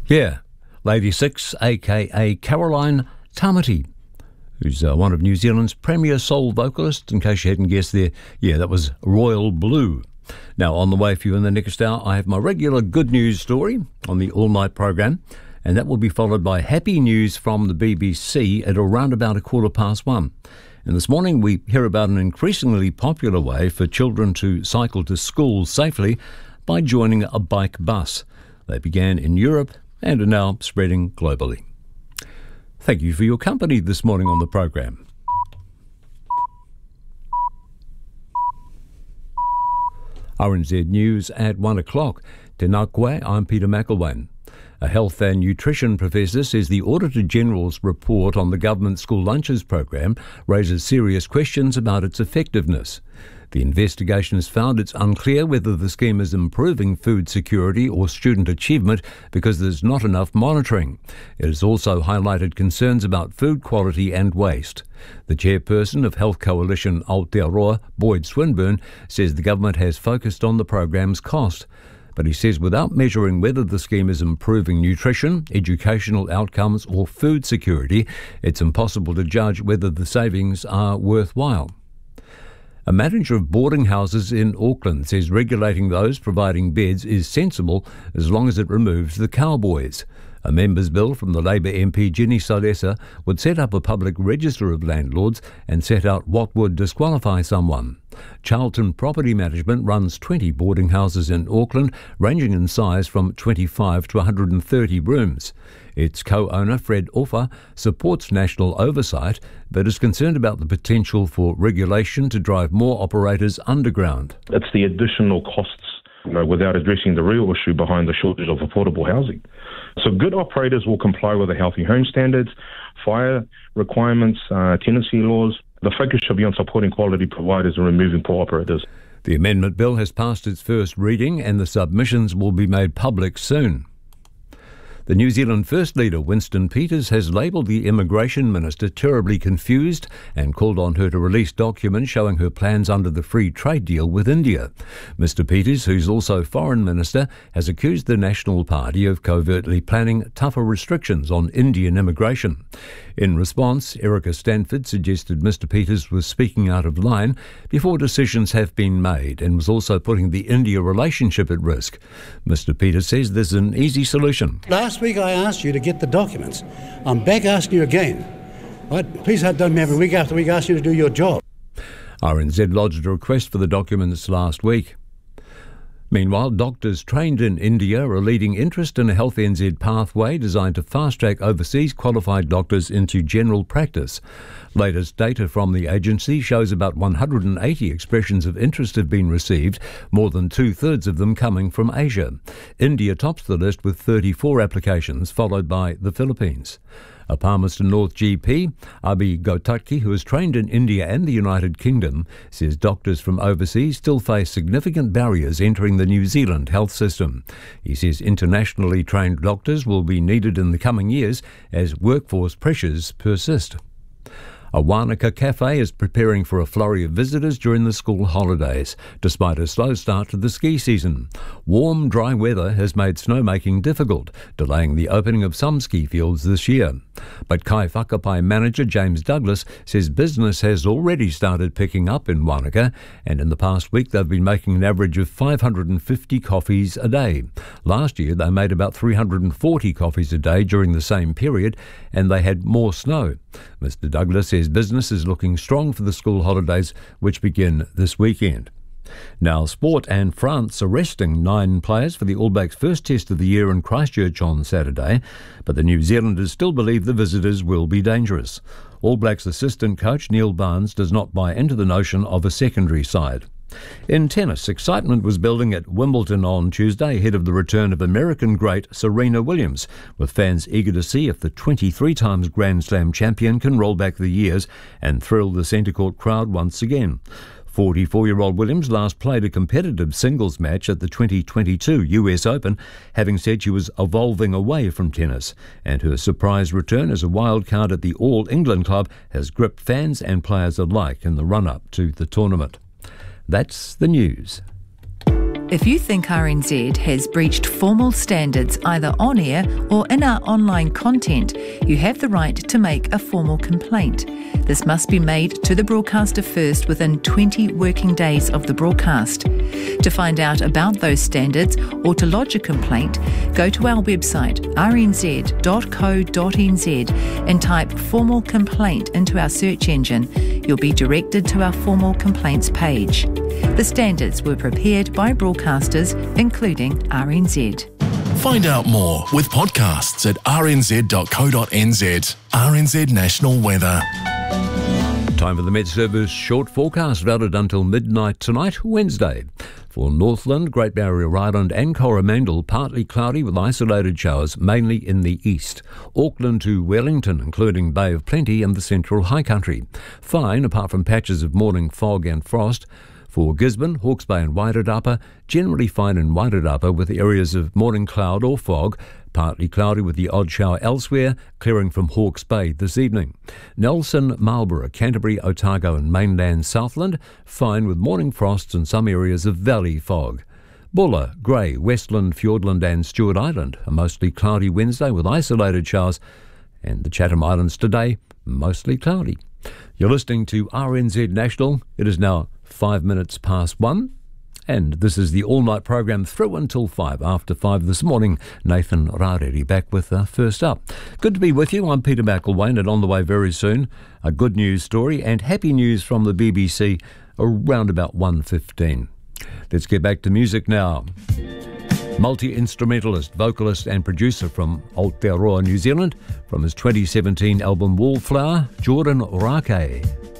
Yeah, Lady Six, a.k.a. Caroline Tamati, who's one of New Zealand's premier soul vocalists, in case you hadn't guessed there. Yeah, that was Royal Blue. Now, on the way for you in the next hour, I have my regular good news story on the all-night program, and that will be followed by happy news from the BBC at around about 1:15. And this morning we hear about an increasingly popular way for children to cycle to school safely by joining a bike bus. They began in Europe and are now spreading globally. Thank you for your company this morning on the program. RNZ News at 1 o'clock. Tēnā koe, I'm Peter McElwain. A health and nutrition professor says the Auditor-General's report on the government school lunches program raises serious questions about its effectiveness. The investigation has found it's unclear whether the scheme is improving food security or student achievement because there's not enough monitoring. It has also highlighted concerns about food quality and waste. The chairperson of Health Coalition Aotearoa, Boyd Swinburne, says the government has focused on the program's cost. But he says without measuring whether the scheme is improving nutrition, educational outcomes or food security, it's impossible to judge whether the savings are worthwhile. A manager of boarding houses in Auckland says regulating those providing beds is sensible as long as it removes the cowboys. A member's bill from the Labour MP Ginny Salesa would set up a public register of landlords and set out what would disqualify someone. Charlton Property Management runs 20 boarding houses in Auckland, ranging in size from 25 to 130 rooms. Its co-owner, Fred Offa, supports national oversight, but is concerned about the potential for regulation to drive more operators underground. It's the additional costs, without addressing the real issue behind the shortage of affordable housing. So good operators will comply with the healthy home standards, fire requirements, tenancy laws. The focus should be on supporting quality providers and removing poor operators. The amendment bill has passed its first reading and the submissions will be made public soon. The New Zealand First Leader, Winston Peters, has labelled the Immigration Minister terribly confused and called on her to release documents showing her plans under the free trade deal with India. Mr Peters, who's also Foreign Minister, has accused the National Party of covertly planning tougher restrictions on Indian immigration. In response, Erica Stanford suggested Mr Peters was speaking out of line before decisions have been made and was also putting the India relationship at risk. Mr Peters says there's an easy solution. Last week I asked you to get the documents. I'm back asking you again. Right? Please don't have week after week ask you to do your job. RNZ lodged a request for the documents last week. Meanwhile, doctors trained in India are leading interest in a Health NZ pathway designed to fast-track overseas qualified doctors into general practice. Latest data from the agency shows about 180 expressions of interest have been received, more than two-thirds of them coming from Asia. India tops the list with 34 applications, followed by the Philippines. A Palmerston North GP, Abhi Gautatki, who is trained in India and the United Kingdom, says doctors from overseas still face significant barriers entering the New Zealand health system. He says internationally trained doctors will be needed in the coming years as workforce pressures persist. A Wanaka cafe is preparing for a flurry of visitors during the school holidays, despite a slow start to the ski season. Warm, dry weather has made snowmaking difficult, delaying the opening of some ski fields this year. But Kai Whakapai manager James Douglas says business has already started picking up in Wanaka, and in the past week they've been making an average of 550 coffees a day. Last year they made about 340 coffees a day during the same period, and they had more snow. Mr Douglas says business is looking strong for the school holidays, which begin this weekend. Now, sport, and France are resting 9 players for the All Blacks' first test of the year in Christchurch on Saturday, but the New Zealanders still believe the visitors will be dangerous. All Blacks assistant coach Neil Barnes does not buy into the notion of a secondary side. In tennis, excitement was building at Wimbledon on Tuesday ahead of the return of American great Serena Williams, with fans eager to see if the 23 times Grand Slam champion can roll back the years and thrill the centre court crowd once again. 44-year-old Williams last played a competitive singles match at the 2022 US Open, having said she was evolving away from tennis, and her surprise return as a wild card at the All England club has gripped fans and players alike in the run-up to the tournament. That's the news. If you think RNZ has breached formal standards either on air or in our online content, you have the right to make a formal complaint. This must be made to the broadcaster first within 20 working days of the broadcast. To find out about those standards or to lodge a complaint, go to our website rnz.co.nz and type formal complaint into our search engine. You'll be directed to our formal complaints page. The standards were prepared by broadcasters, including RNZ. Find out more with podcasts at rnz.co.nz. RNZ National Weather. Time for the Met Service short forecast valid until midnight tonight, Wednesday. For Northland, Great Barrier Island and Coromandel, partly cloudy with isolated showers, mainly in the east. Auckland to Wellington, including Bay of Plenty and the central high country. Fine, apart from patches of morning fog and frost. For Gisborne, Hawke's Bay and Wairarapa, generally fine in Wairarapa with areas of morning cloud or fog, partly cloudy with the odd shower elsewhere, clearing from Hawke's Bay this evening. Nelson, Marlborough, Canterbury, Otago and mainland Southland, fine with morning frosts and some areas of valley fog. Bulla, Grey, Westland, Fiordland and Stewart Island, a mostly cloudy Wednesday with isolated showers, and the Chatham Islands today, mostly cloudy. You're listening to RNZ National. It is now 5 minutes past 1. And this is the all-night program through until 5. After 5 this morning, Nathan Rareri back with First Up. Good to be with you. I'm Peter McElwain, and on the way very soon, a good news story and happy news from the BBC around about 1:15. Let's get back to music now. Multi-instrumentalist, vocalist and producer from Aotearoa, New Zealand, from his 2017 album Wallflower, Jordan Rakei.